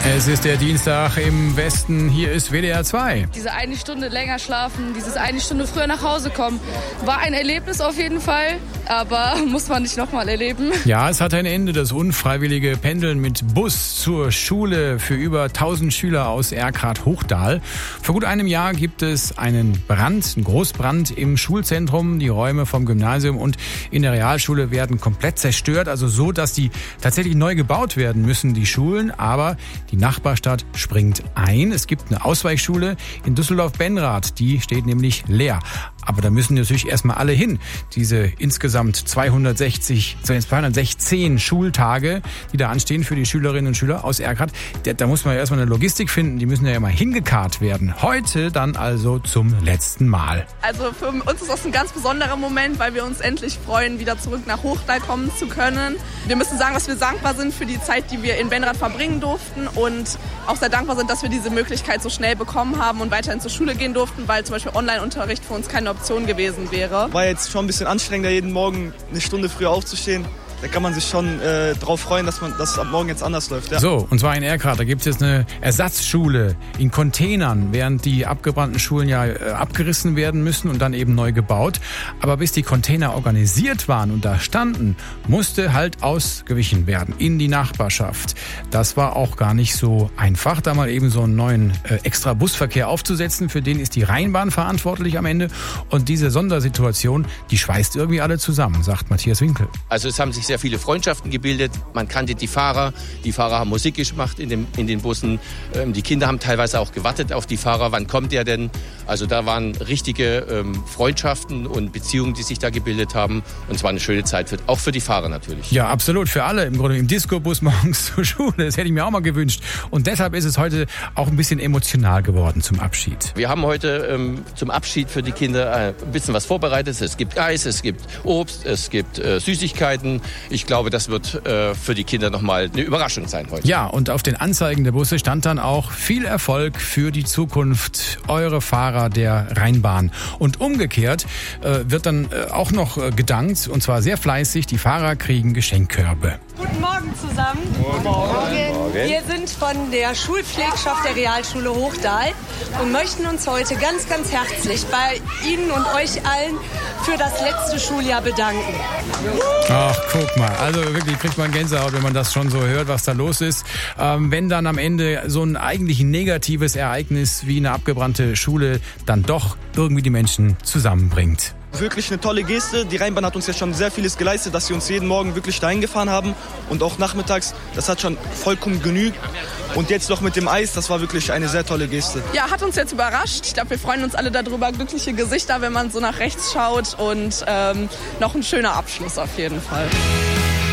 Es ist der Dienstag im Westen, hier ist WDR 2. Diese eine Stunde länger schlafen, dieses eine Stunde früher nach Hause kommen, war ein Erlebnis auf jeden Fall, aber muss man nicht nochmal erleben. Ja, es hat ein Ende, das unfreiwillige Pendeln mit Bus zur Schule für über 1000 Schüler aus Erkrath-Hochdahl. Vor gut einem Jahr gibt es einen Großbrand im Schulzentrum. Die Räume vom Gymnasium und in der Realschule werden komplett zerstört, also so, dass die tatsächlich neu gebaut werden müssen, die Schulen, aber die Nachbarstadt springt ein. Es gibt eine Ausweichschule in Düsseldorf-Benrath, die steht nämlich leer. Aber da müssen natürlich erstmal alle hin. Diese insgesamt 216 Schultage, die da anstehen für die Schülerinnen und Schüler aus Erkrath. Da muss man ja erstmal eine Logistik finden. Die müssen ja immer hingekarrt werden. Heute dann also zum letzten Mal. Also für uns ist das ein ganz besonderer Moment, weil wir uns endlich freuen, wieder zurück nach Hochdahl kommen zu können. Wir müssen sagen, dass wir dankbar sind für die Zeit, die wir in Benrath verbringen durften und auch sehr dankbar sind, dass wir diese Möglichkeit so schnell bekommen haben und weiterhin zur Schule gehen durften, weil zum Beispiel Online-Unterricht für uns keine Option gewesen wäre. War jetzt schon ein bisschen anstrengender, jeden Morgen eine Stunde früher aufzustehen. Da kann man sich schon drauf freuen, dass es ab morgen jetzt anders läuft. Ja. So, und zwar in Erkrath, da gibt es jetzt eine Ersatzschule in Containern, während die abgebrannten Schulen ja abgerissen werden müssen und dann eben neu gebaut. Aber bis die Container organisiert waren und da standen, musste halt ausgewichen werden in die Nachbarschaft. Das war auch gar nicht so einfach, da mal eben so einen neuen extra Busverkehr aufzusetzen. Für den ist die Rheinbahn verantwortlich am Ende. Und diese Sondersituation, die schweißt irgendwie alle zusammen, sagt Matthias Winkel. Also es haben sich sehr viele Freundschaften gebildet. Man kannte die Fahrer. Die Fahrer haben Musik gemacht in den Bussen. Die Kinder haben teilweise auch gewartet auf die Fahrer. Wann kommt der denn? Also da waren richtige Freundschaften und Beziehungen, die sich da gebildet haben. Und es war eine schöne Zeit, auch für die Fahrer natürlich. Ja, absolut. Für alle. Im Grunde im Disco-Bus morgens zur Schule. Das hätte ich mir auch mal gewünscht. Und deshalb ist es heute auch ein bisschen emotional geworden zum Abschied. Wir haben heute zum Abschied für die Kinder ein bisschen was vorbereitet. Es gibt Eis, es gibt Obst, es gibt Süßigkeiten. Ich glaube, das wird für die Kinder nochmal eine Überraschung sein heute. Ja, und auf den Anzeigen der Busse stand dann auch: viel Erfolg für die Zukunft, eure Fahrer der Rheinbahn. Und umgekehrt wird dann auch noch gedankt, und zwar sehr fleißig. Die Fahrer kriegen Geschenkkörbe. Guten Morgen zusammen. Guten Morgen. Wir sind von der Schulpflegschaft der Realschule Hochdahl und möchten uns heute ganz, ganz herzlich bei Ihnen und euch allen für das letzte Schuljahr bedanken. Ach, guck mal. Also wirklich kriegt man Gänsehaut, wenn man das schon so hört, was da los ist. Wenn dann am Ende so ein eigentlich negatives Ereignis wie eine abgebrannte Schule dann doch irgendwie die Menschen zusammenbringt. Wirklich eine tolle Geste. Die Rheinbahn hat uns ja schon sehr vieles geleistet, dass sie uns jeden Morgen wirklich dahin gefahren haben. Und auch nachmittags, das hat schon vollkommen genügt. Und jetzt noch mit dem Eis, das war wirklich eine sehr tolle Geste. Ja, hat uns jetzt überrascht. Ich glaube, wir freuen uns alle darüber. Glückliche Gesichter, wenn man so nach rechts schaut. Und noch ein schöner Abschluss auf jeden Fall.